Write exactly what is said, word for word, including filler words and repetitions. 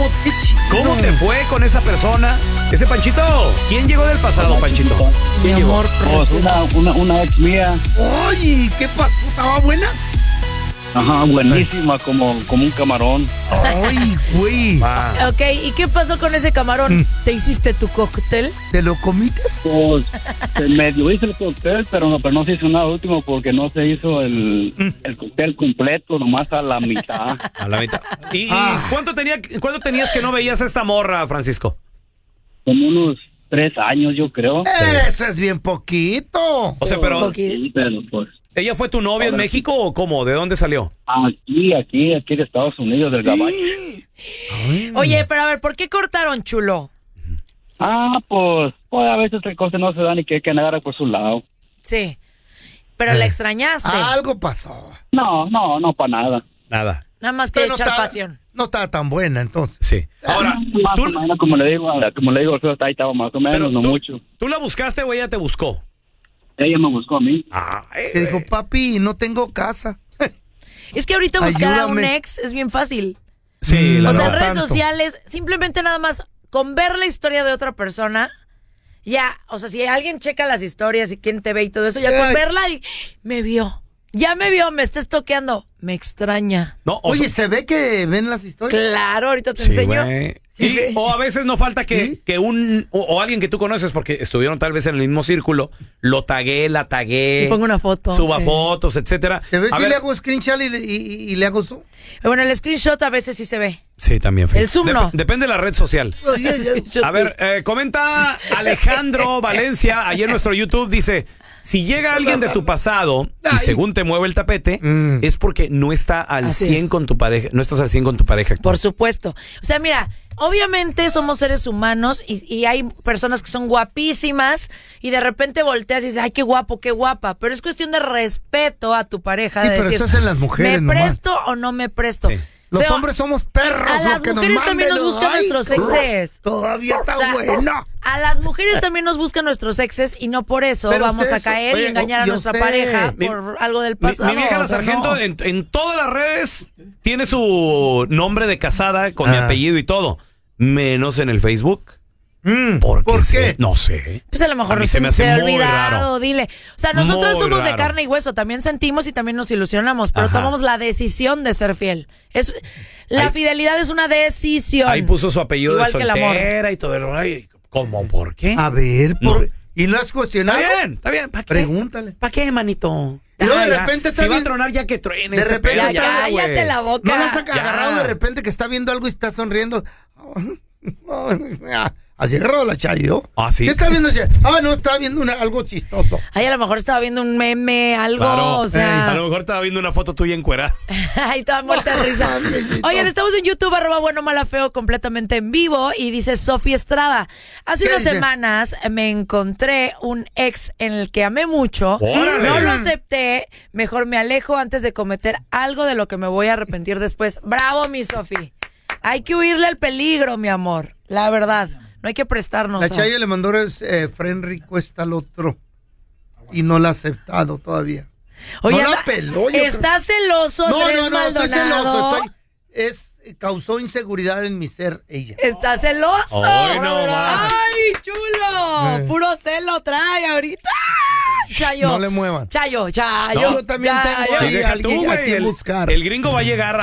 ¿Cómo, qué chido? ¿Cómo te fue con esa persona? Ese Panchito. ¿Quién llegó del pasado, Panchito? ¿Quién Mi llegó? amor, Pues una, una, una ex mía. Ay, ¿qué pasó? ¿Estaba buena? Ajá, buenísima, como, como un camarón. Ay, güey. Ah. Ok, ¿y qué pasó con ese camarón? ¿Te hiciste tu cóctel? ¿Te lo comiste? Pues se medio hizo el cóctel, pero no, pero no se hizo nada último porque no se hizo el, el cóctel completo, nomás a la mitad. A la mitad. ¿Y, y Ah. cuánto, tenía, cuánto tenías que no veías a esta morra, Francisco? Como unos tres años, yo creo. Eso es bien poquito. O sea, pero Poquito. Sí, pero pues ¿ella fue tu novia en México o cómo? ¿De dónde salió? aquí, aquí, aquí de Estados Unidos, del Gabacho. Oye, pero a ver, ¿por qué cortaron, chulo? Ah, pues, pues a veces las cosas no se dan y que hay que andar por su lado. Sí. Pero la extrañaste. Algo pasó. No, no, no para nada. Nada. Nada más que Pero echar estaba- pasión. No estaba tan buena entonces. Sí. Ahora, Más tú, o menos, como le digo, como le digo, ahí estaba más o menos, pero no tú, mucho. ¿tú la buscaste o ella te buscó? Ella me buscó a mí. Ay, Que dijo, papi, no tengo casa. Es que ahorita buscar a un Ayúdame. ex es bien fácil. Sí, Mm, la O sea, verdad. en redes tanto. sociales, simplemente nada más con ver la historia de otra persona, ya, o sea, si alguien checa las historias y quién te ve y todo eso, ya con Ay. verla y me vio, ya me vio, me está estoqueando, me extraña. No, o Oye, sea- ¿se ve que ven las historias? Claro, ahorita te Sí, enseño. güey. Y- o a veces no falta que, ¿Sí? que un o, o alguien que tú conoces porque estuvieron tal vez en el mismo círculo, lo tagué, la tagué, Y pongo una foto. suba Eh. fotos, etcétera. ¿Se ve A si ver, le hago screenshot y, y- y- y le hago zoom? Bueno, el screenshot a veces sí se ve. Sí, también. Fede. El Zoom no. Depende de la red social. A ver, eh, comenta Alejandro Valencia, ayer en nuestro YouTube, dice, si llega alguien de tu pasado y Ay. según te mueve el tapete, Mm. es porque no está al Así cien es. con tu pareja, no estás al cien con tu pareja actual. Por supuesto. O sea, mira, obviamente somos seres humanos y, y hay personas que son guapísimas y de repente volteas y dices, ay, qué guapo, qué guapa. Pero es cuestión de respeto a tu pareja. Sí, de pero decir, eso hacen las mujeres ¿me nomás. presto o no me presto? Sí. Los Feo, hombres somos perros. a lo las que nos mujeres también manden, nos buscan ay, nuestros crrr, exes. Todavía está O sea, bueno. A las mujeres también nos buscan nuestros exes y no por eso Pero vamos a ustedes- caer y oye, engañar a yo nuestra sé. pareja Mi- por algo del Mi, pasado. mi vieja la o sea, sargento no. en, en todas las redes tiene su nombre de casada con mi Ah. apellido y todo, menos en el Facebook. Mm, ¿Por, ¿Por se- qué? No sé. Pues a lo mejor A mí no se me hace ha muy olvidado, raro. dile. O sea, nosotros Muy somos de raro. carne y hueso, también sentimos y también nos ilusionamos, pero Ajá. tomamos la decisión de ser fiel. Es la Ahí- fidelidad es una decisión. Ahí puso su apellido Igual de que el amor. soltera y todo el rollo. ¿Cómo? ¿Por qué? A ver, No. por- ¿y no has Está cuestionado? bien, está bien. ¿Para qué? Pregúntale. ¿Para qué, manito? Y luego de Ya, ya. repente está Si va a bien- tronar ya que truene. de ese repente pedo, Ya, está- ya, cállate güey. la boca. ¿No nos ha Ya. agarrado de repente que está viendo algo y está sonriendo? Así agarrado la Chayo. Ah, sí. ¿Qué está viendo? Ah, no, está viendo una- algo chistoso. Ay, a lo mejor estaba viendo un meme, algo, Claro. o sea. A lo mejor estaba viendo una foto tuya encuerada. Ahí estaba muerta de risa. Oigan, estamos en YouTube, arroba bueno, mala, feo, completamente en vivo. Y dice Sofía Estrada. Hace ¿Qué unas dice? semanas me encontré un ex en el que amé mucho. ¡Órale! No lo acepté. Mejor me alejo antes de cometer algo de lo que me voy a arrepentir después. Bravo, mi Sofi. Hay que huirle al peligro, mi amor. La verdad. No hay que prestarnos. La a- Chayo le mandó eh, friend request al otro y no la ha aceptado todavía. Oye, no la anda- peló, yo ¿Estás celoso, No, Andrés no, no, estoy Maldonado? celoso. Estoy, es, causó inseguridad en mi ser ella. ¿Estás celoso? Ay, no más. ¡Ay, chulo! Eh. Puro celo trae ahorita. Chayo. No le muevan. Chayo, Chayo. No, yo también Chayo. tengo Sí, ahí deja alguien tú, a güey. quien El, buscar. el gringo va a llegar